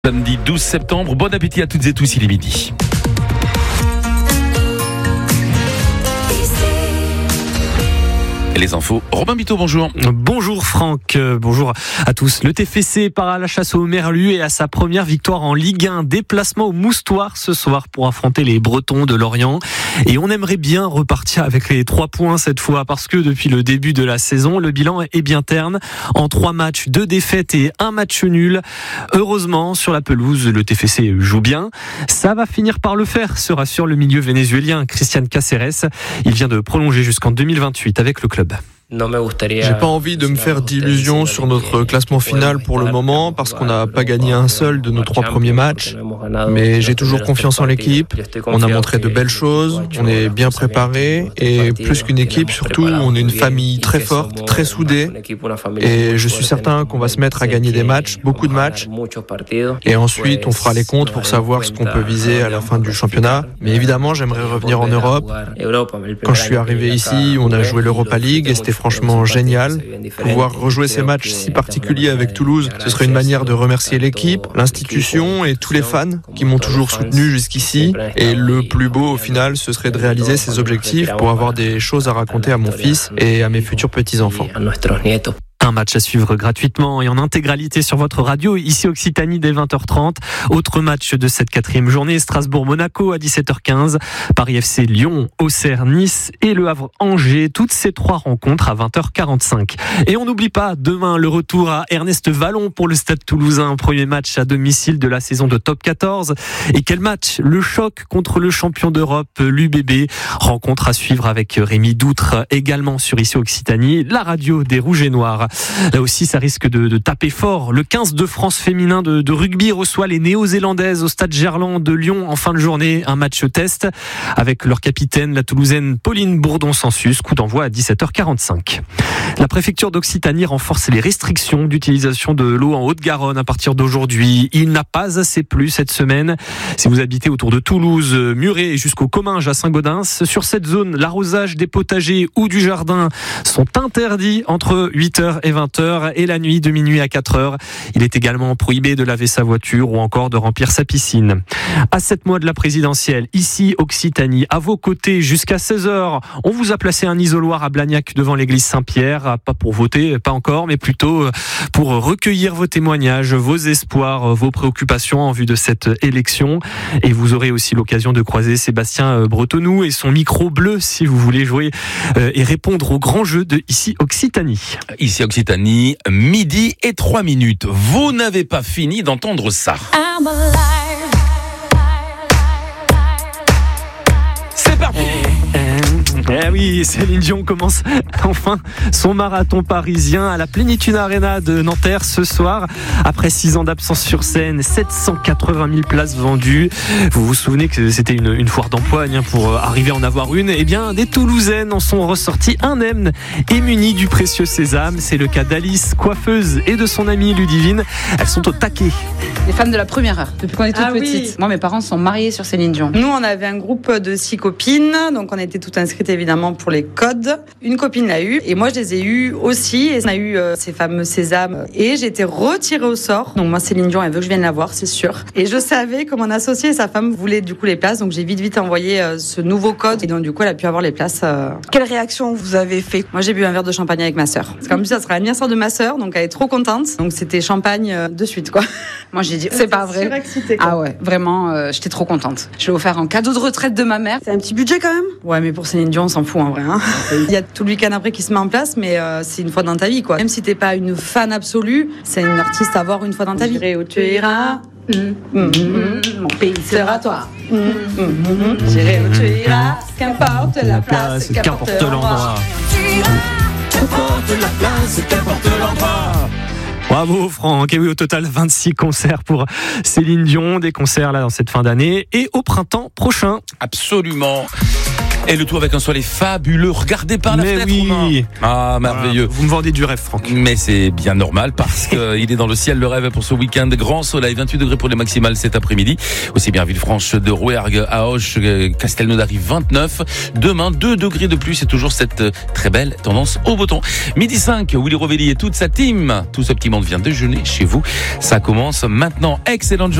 Samedi 12 septembre, bon appétit à toutes et tous, il est midi. Et les infos, Robin Bito, bonjour. Bonjour Franck, bonjour à tous. Le TFC part à la chasse au merlu et à sa première victoire en Ligue 1. Déplacement au Moustoir ce soir pour affronter les Bretons de Lorient. Et on aimerait bien repartir avec les 3 points cette fois parce que depuis le début de la saison, le bilan est bien terne. En 3 matchs, 2 défaites et 1 match nul. Heureusement, sur la pelouse, le TFC joue bien. Ça va finir par le faire, se rassure le milieu vénézuélien Cristian Cáceres. Il vient de prolonger jusqu'en 2028 avec le club. J'ai pas envie de me faire d'illusions sur notre classement final pour le moment parce qu'on n'a pas gagné un seul de nos 3 premiers matchs. Mais j'ai toujours confiance en l'équipe. On a montré de belles choses, on est bien préparé et plus qu'une équipe, surtout, on est une famille très forte, très soudée. Et je suis certain qu'on va se mettre à gagner des matchs, beaucoup de matchs. Et ensuite, on fera les comptes pour savoir ce qu'on peut viser à la fin du championnat. Mais évidemment, j'aimerais revenir en Europe. Quand je suis arrivé ici, on a joué l'Europa League et c'était franchement génial. Pouvoir rejouer ces matchs si particuliers avec Toulouse, ce serait une manière de remercier l'équipe, l'institution et tous les fans qui m'ont toujours soutenu jusqu'ici. Et le plus beau au final, ce serait de réaliser ces objectifs pour avoir des choses à raconter à mon fils et à mes futurs petits-enfants. Un match à suivre gratuitement et en intégralité sur votre radio, ici Occitanie dès 20h30. Autre match de cette 4e journée, Strasbourg-Monaco à 17h15, Paris FC Lyon, Auxerre, Nice et Le Havre-Angers. Toutes ces 3 rencontres à 20h45. Et on n'oublie pas, demain, le retour à Ernest Vallon pour le Stade Toulousain. Premier match à domicile de la saison de Top 14. Et quel match! Le choc contre le champion d'Europe, l'UBB. Rencontre à suivre avec Rémi Doutre, également sur ici Occitanie, la radio des Rouges et Noirs. Là aussi, ça risque de taper fort. Le 15 de France féminin de rugby reçoit les Néo-Zélandaises au stade Gerland de Lyon en fin de journée. Un match test avec leur capitaine, la Toulousaine Pauline Bourdon-Sansus. Coup d'envoi à 17h45. La préfecture d'Occitanie renforce les restrictions d'utilisation de l'eau en Haute-Garonne à partir d'aujourd'hui. Il n'a pas assez plu cette semaine. Si vous habitez autour de Toulouse, Muret et jusqu'au Comminges à Saint-Gaudens, sur cette zone, l'arrosage des potagers ou du jardin sont interdits entre 8h et 20h et la nuit de minuit à 4h. Il est également prohibé de laver sa voiture ou encore de remplir sa piscine. À 7 mois de la présidentielle, ici Occitanie, à vos côtés jusqu'à 16h, on vous a placé un isoloir à Blagnac devant l'église Saint-Pierre, pas pour voter, pas encore, mais plutôt pour recueillir vos témoignages, vos espoirs, vos préoccupations en vue de cette élection. Et vous aurez aussi l'occasion de croiser Sébastien Bretonou et son micro bleu si vous voulez jouer et répondre au grand jeu de ici Occitanie. Ici Occitanie, midi et 3 minutes. Vous n'avez pas fini d'entendre ça. C'est parti. Eh oui, Céline Dion commence enfin son marathon parisien à la Plénitude Arena de Nanterre ce soir. Après 6 ans d'absence sur scène, 780 000 places vendues. Vous vous souvenez que c'était une foire d'empoigne pour arriver à en avoir une. Eh bien, des Toulousaines en sont ressorties indemnes et munies du précieux sésame. C'est le cas d'Alice, coiffeuse, et de son amie Ludivine. Elles sont au taquet. Les femmes de la première heure, depuis qu'on est toutes petites. Oui. Moi, mes parents sont mariés sur Céline Dion. Nous, on avait un groupe de 6 copines, donc on était toutes inscrites évidemment pour les codes. Une copine l'a eu et moi je les ai eues aussi. Et on a eu ces fameux sésames et j'ai été retirée au sort. Donc moi Céline Dion, elle veut que je vienne la voir, c'est sûr. Et je savais que mon associé et sa femme voulaient du coup les places, donc j'ai vite envoyé ce nouveau code et donc du coup elle a pu avoir les places. Quelle réaction vous avez fait? Moi j'ai bu un verre de champagne avec ma sœur. Parce qu'en plus ça sera l'anniversaire de ma sœur, donc elle est trop contente. Donc c'était champagne de suite quoi. Moi j'ai dit c'est pas vrai. Surexcitée, quoi. Ah ouais, vraiment j'étais trop contente. Je l'ai offert en cadeau de retraite de ma mère. C'est un petit budget quand même? Ouais, mais pour Céline Dion on s'en fout en vrai. Il y a tout le week-end après qui se met en place, mais c'est une fois dans ta vie quoi. Même si t'es pas une fan absolue, c'est une artiste à voir une fois dans ta vie. J'irai où tu iras. Mon pays sera toi. J'irai où tu iras. Qu'importe la place, qu'importe l'endroit. Qu'importe la place, qu'importe l'endroit. Bravo Franck, et oui au total 26 concerts pour Céline Dion, des concerts là dans cette fin d'année et au printemps prochain. Absolument. Et le tout avec un soleil fabuleux. Regardez par la fenêtre, Romain. Ah, merveilleux. Vous me vendez du rêve, Franck. Mais c'est bien normal parce qu'il est dans le ciel le rêve pour ce week-end. Grand soleil, 28 degrés pour les maximales cet après-midi. Aussi bien Villefranche de Rouergue à Auch, Castelnaudary 29. Demain, 2 degrés de plus et toujours cette très belle tendance au beau temps. Midi 5, Willy Rovelli et toute sa team. Tout ce petit monde vient déjeuner chez vous. Ça commence maintenant. Excellente journée.